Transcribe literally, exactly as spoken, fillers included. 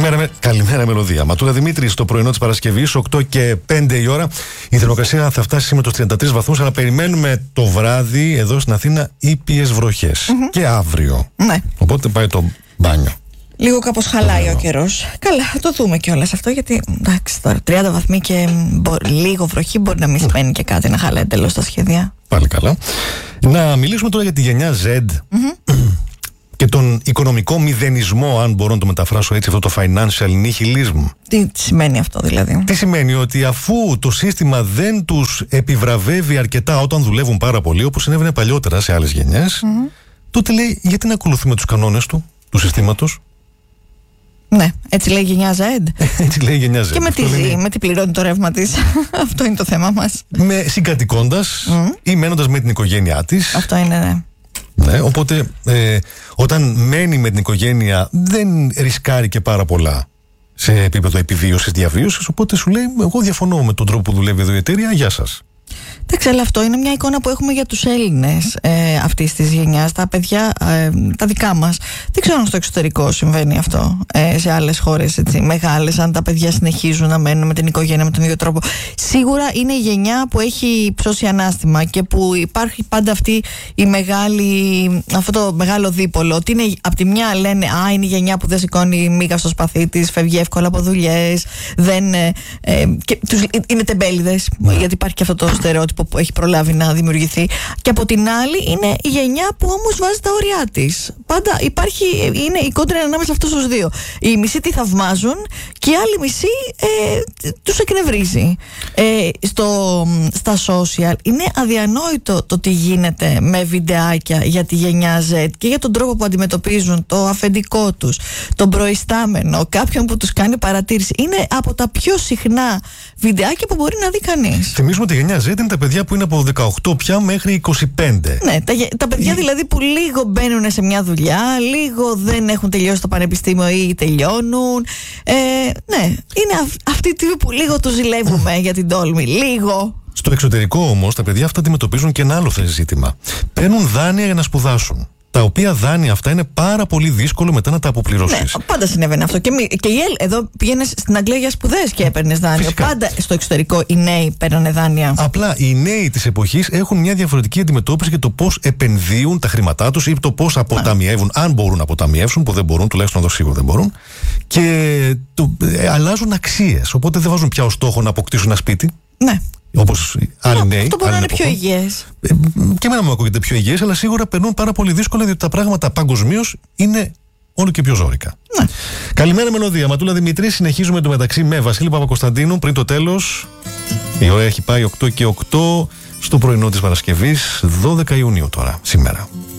Καλημέρα, με... Καλημέρα Μελωδία. Ματούλα Δημήτρη, στο πρωινό της Παρασκευής, οκτώ και πέντε η ώρα. Η θερμοκρασία θα φτάσει με τους τριάντα τρεις βαθμούς, αλλά περιμένουμε το βράδυ εδώ στην Αθήνα ήπιες βροχές. Mm-hmm. Και αύριο. Ναι. Οπότε πάει το μπάνιο. Λίγο κάπως χαλάει ο καιρός. Καλά, θα το δούμε κιόλας αυτό, γιατί εντάξει, τώρα τριάντα βαθμοί και μπο, λίγο βροχή μπορεί να μην σημαίνει και κάτι, να χαλάει εντελώς τα σχέδια. Πάλι καλά. Να μιλήσουμε τώρα για τη γενιά Z. Mm-hmm. Και τον οικονομικό μηδενισμό, αν μπορώ να το μεταφράσω έτσι, αυτό το financial nihilism. Τι σημαίνει αυτό δηλαδή? Τι σημαίνει? Ότι αφού το σύστημα δεν τους επιβραβεύει αρκετά όταν δουλεύουν πάρα πολύ, όπως συνέβαινε παλιότερα σε άλλες γενιές, mm-hmm. τότε λέει, γιατί να ακολουθούμε τους κανόνες του, του συστήματος. Ναι, έτσι λέει η γενιά Z. Έτσι λέει η γενιά Z. Και με τι ζει, με τι πληρώνει το ρεύμα της. Αυτό είναι το θέμα μας. Με συγκατοικώντας mm. ή μένοντας με την οικογένειά της. Αυτό είναι, ναι. Ναι, οπότε ε, όταν μένει με την οικογένεια δεν ρισκάρει και πάρα πολλά σε επίπεδο επιβίωσης, διαβίωσης. Οπότε σου λέει, εγώ διαφωνώ με τον τρόπο που δουλεύει εδώ η εταιρεία, γεια σας. Εντάξει, αλλά αυτό είναι μια εικόνα που έχουμε για τους Έλληνες ε, αυτής της γενιάς, τα παιδιά, ε, τα δικά μας. Δεν ξέρω αν στο εξωτερικό συμβαίνει αυτό, ε, σε άλλες χώρες έτσι, μεγάλες, αν τα παιδιά συνεχίζουν να μένουν με την οικογένεια με τον ίδιο τρόπο. Σίγουρα είναι η γενιά που έχει ψώσει ανάστημα και που υπάρχει πάντα αυτή η μεγάλη, αυτό το μεγάλο δίπολο. Ότι είναι, απ' τη μια λένε, α, είναι η γενιά που δεν σηκώνει μίγα στο σπαθί της, φεύγει εύκολα από δουλειές, δεν, ε, ε, και τους, είναι τεμπέληδες, yeah. γιατί υπάρχει και αυτό το στερεότυπο που έχει προλάβει να δημιουργηθεί. Και από την άλλη είναι η γενιά που όμως βάζει τα όρια της. Πάντα υπάρχει, είναι η κόντρα ανάμεσα αυτούς τους δύο. Οι μισοί τη θαυμάζουν και οι άλλοι μισοί ε, τους εκνευρίζει. Ε, στο, στα social είναι αδιανόητο το τι γίνεται με βιντεάκια για τη γενιά Z και για τον τρόπο που αντιμετωπίζουν το αφεντικό τους, τον προϊστάμενο, κάποιον που τους κάνει παρατήρηση. Είναι από τα πιο συχνά βιντεάκια που μπορεί να δει κανείς. Θυμίζουμε ότι η γενιά Z είναι τα παιδιά που είναι από δεκαοκτώ πια μέχρι είκοσι πέντε. Ναι, τα, τα παιδιά δηλαδή που λίγο μπαίνουν σε μια δουλειά, λίγο δεν έχουν τελειώσει το πανεπιστήμιο ή τελειώνουν. Ε, ναι, είναι αυ, αυτοί που λίγο τους ζηλεύουμε για την τόλμη. Λίγο. Στο εξωτερικό όμως τα παιδιά αυτά αντιμετωπίζουν και ένα άλλο ζήτημα. Παίρνουν δάνεια για να σπουδάσουν. Τα οποία δάνεια αυτά είναι πάρα πολύ δύσκολο μετά να τα αποπληρώσεις. Ναι, πάντα συνέβαινε αυτό. Και, μη, και εδώ πήγαινες στην Αγγλία για σπουδές και έπαιρνες δάνειο. Φυσικά. Πάντα στο εξωτερικό οι νέοι παίρνανε δάνεια. Απλά οι νέοι της εποχής έχουν μια διαφορετική αντιμετώπιση για το πώς επενδύουν τα χρήματά τους ή το πώς αποταμιεύουν, αν μπορούν να αποταμιεύσουν, που δεν μπορούν, τουλάχιστον εδώ σίγουρα δεν μπορούν. Και το, ε, αλλάζουν αξίες. Οπότε δεν βάζουν πια ως στόχο να αποκτήσουν ένα σπίτι. Ναι. Όπως άλλοι νέοι. Αυτό μπορεί να είναι πιο υγιές. Ε, και εμένα μου ακούγεται πιο υγιές, αλλά σίγουρα περνούν πάρα πολύ δύσκολα, διότι τα πράγματα παγκοσμίως είναι όλο και πιο ζώρικα. Ναι. Καλημέρα Μελωδία. Ματούλα Δημητρή. Συνεχίζουμε το μεταξύ με Βασίλη Παπακοσταντίνου. Πριν το τέλος, η ώρα έχει πάει οκτώ και οκτώ στο πρωινό της Παρασκευής, δώδεκα Ιουνίου τώρα, σήμερα.